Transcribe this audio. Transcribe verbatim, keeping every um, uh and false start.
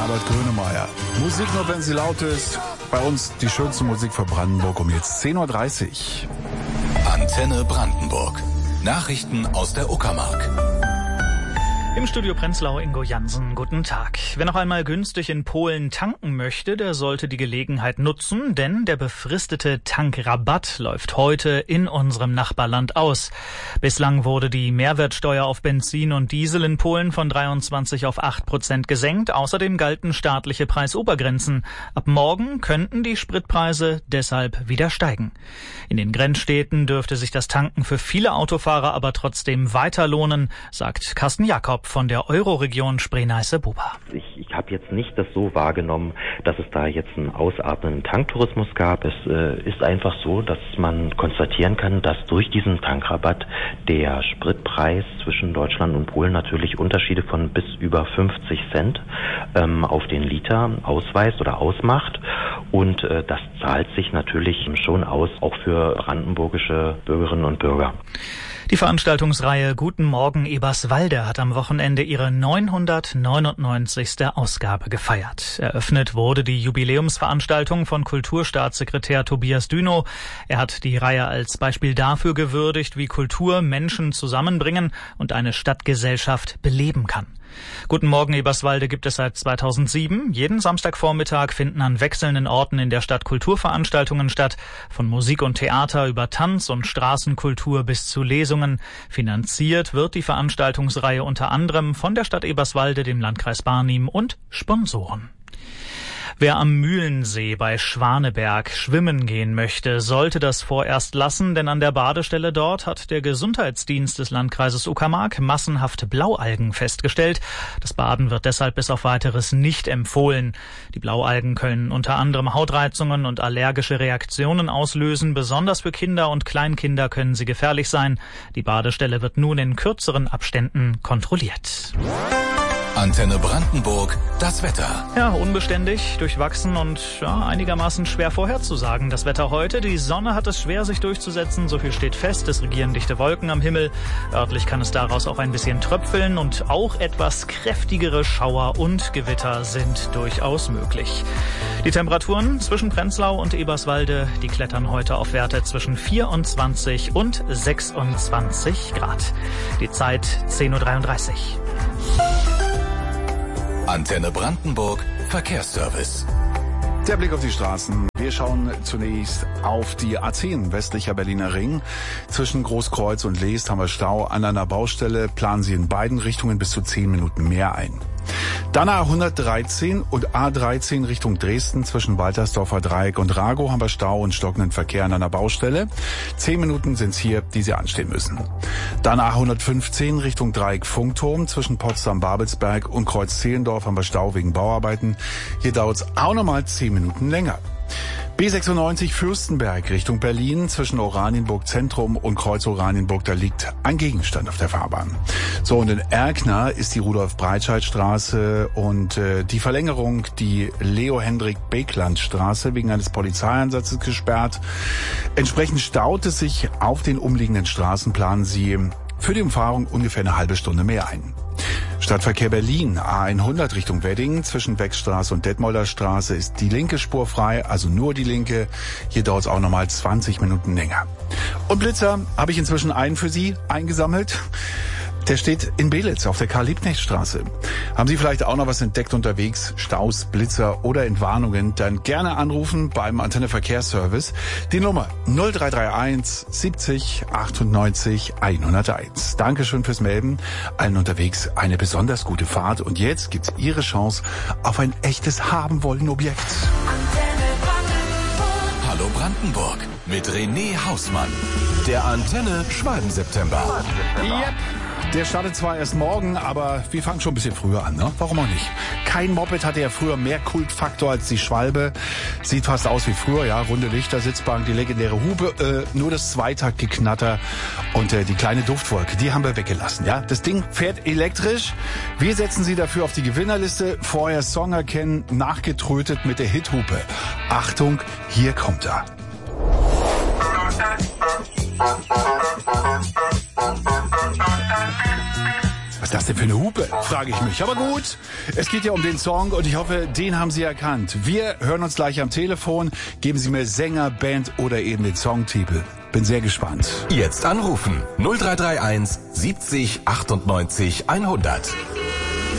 Herbert Grönemeyer. Musik nur, wenn sie laut ist. Bei uns die schönste Musik für Brandenburg um jetzt zehn Uhr dreißig. Antenne Brandenburg. Nachrichten aus der Uckermark. Im Studio Prenzlau Ingo Jansen, guten Tag. Wer noch einmal günstig in Polen tanken möchte, der sollte die Gelegenheit nutzen, denn der befristete Tankrabatt läuft heute in unserem Nachbarland aus. Bislang wurde die Mehrwertsteuer auf Benzin und Diesel in Polen von dreiundzwanzig auf acht Prozent gesenkt. Außerdem galten staatliche Preisobergrenzen. Ab morgen könnten die Spritpreise deshalb wieder steigen. In den Grenzstädten dürfte sich das Tanken für viele Autofahrer aber trotzdem weiter lohnen, sagt Carsten Jakob von der Euroregion Spree-Neiße-Buber. Ich, ich habe jetzt nicht das so wahrgenommen, dass es da jetzt einen ausartenden Tanktourismus gab. Es äh, ist einfach so, dass man konstatieren kann, dass durch diesen Tankrabatt der Spritpreis zwischen Deutschland und Polen natürlich Unterschiede von bis über fünfzig Cent ähm, auf den Liter ausweist oder ausmacht. Und äh, das zahlt sich natürlich schon aus, auch für brandenburgische Bürgerinnen und Bürger. Die Veranstaltungsreihe Guten Morgen Eberswalde hat am Wochenende ihre neunhundertneunundneunzigste Ausgabe gefeiert. Eröffnet wurde die Jubiläumsveranstaltung von Kulturstaatssekretär Tobias Dünow. Er hat die Reihe als Beispiel dafür gewürdigt, wie Kultur Menschen zusammenbringen und eine Stadtgesellschaft beleben kann. Guten Morgen Eberswalde gibt es seit zweitausendsieben. Jeden Samstagvormittag finden an wechselnden Orten in der Stadt Kulturveranstaltungen statt. Von Musik und Theater über Tanz- und Straßenkultur bis zu Lesungen. Finanziert wird die Veranstaltungsreihe unter anderem von der Stadt Eberswalde, dem Landkreis Barnim und Sponsoren. Wer am Mühlensee bei Schwaneberg schwimmen gehen möchte, sollte das vorerst lassen, denn an der Badestelle dort hat der Gesundheitsdienst des Landkreises Uckermark massenhaft Blaualgen festgestellt. Das Baden wird deshalb bis auf Weiteres nicht empfohlen. Die Blaualgen können unter anderem Hautreizungen und allergische Reaktionen auslösen. Besonders für Kinder und Kleinkinder können sie gefährlich sein. Die Badestelle wird nun in kürzeren Abständen kontrolliert. Antenne Brandenburg, das Wetter. Ja, unbeständig, durchwachsen und ja, einigermaßen schwer vorherzusagen. Das Wetter heute, die Sonne hat es schwer, sich durchzusetzen. So viel steht fest, es regieren dichte Wolken am Himmel. Örtlich kann es daraus auch ein bisschen tröpfeln und auch etwas kräftigere Schauer und Gewitter sind durchaus möglich. Die Temperaturen zwischen Prenzlau und Eberswalde, die klettern heute auf Werte zwischen vierundzwanzig und sechsundzwanzig Grad. Die Zeit zehn Uhr dreiunddreißig. Antenne Brandenburg, Verkehrsservice. Der Blick auf die Straßen. Wir schauen zunächst auf die A zehn, westlicher Berliner Ring. Zwischen Großkreuz und Leest haben wir Stau. An einer Baustelle planen Sie in beiden Richtungen bis zu zehn Minuten mehr ein. Dann A hundertdreizehn und A dreizehn Richtung Dresden. Zwischen Waltersdorfer Dreieck und Ragow haben wir Stau und stockenden Verkehr an einer Baustelle. Zehn Minuten sind es hier, die Sie anstehen müssen. Dann A hundertfünfzehn Richtung Dreieck Funkturm. Zwischen Potsdam-Babelsberg und Kreuz-Zehlendorf haben wir Stau wegen Bauarbeiten. Hier dauert es auch nochmal zehn Minuten länger. B sechsundneunzig Fürstenberg Richtung Berlin. Zwischen Oranienburg Zentrum und Kreuz Oranienburg, da liegt ein Gegenstand auf der Fahrbahn. So, und in Erkner ist die Rudolf-Breitscheid-Straße und äh, die Verlängerung, die Leo-Hendrik-Beckland-Straße, wegen eines Polizeieinsatzes gesperrt. Entsprechend staut es sich auf den umliegenden Straßen, planen Sie für die Umfahrung ungefähr eine halbe Stunde mehr ein. Stadtverkehr Berlin, A hundert Richtung Wedding. Zwischen Beckstraße und Detmolder Straße ist die linke Spur frei, also nur die linke. Hier dauert es auch nochmal zwanzig Minuten länger. Und Blitzer habe ich inzwischen einen für Sie eingesammelt. Der steht in Belitz auf der Karl-Liebknecht-Straße. Haben Sie vielleicht auch noch was entdeckt unterwegs? Staus, Blitzer oder Entwarnungen? Dann gerne anrufen beim Antenne Verkehrsservice. Die Nummer null drei drei eins siebzig achtundneunzig hunderteins. Dankeschön fürs Melden. Allen unterwegs eine besonders gute Fahrt. Und jetzt gibt's Ihre Chance auf ein echtes Haben-Wollen-Objekt. Hallo Brandenburg mit René Hausmann. Der Antenne Schwalben-September. Yep. Der startet zwar erst morgen, aber wir fangen schon ein bisschen früher an, ne? Warum auch nicht? Kein Moped hatte ja früher mehr Kultfaktor als die Schwalbe. Sieht fast aus wie früher, ja. Runde Lichter, Sitzbank, die legendäre Hupe, äh, nur das Zweitaktgeknatter und äh, die kleine Duftwolke, die haben wir weggelassen, ja. Das Ding fährt elektrisch. Wir setzen Sie dafür auf die Gewinnerliste. Vorher Song erkennen, nachgetrötet mit der Hithupe. Achtung, hier kommt er. ist das denn für eine Hupe, frage ich mich. Aber gut, es geht ja um den Song und ich hoffe, den haben Sie erkannt. Wir hören uns gleich am Telefon. Geben Sie mir Sänger, Band oder eben den Songtitel. Bin sehr gespannt. Jetzt anrufen null drei drei eins siebzig achtundneunzig hundert.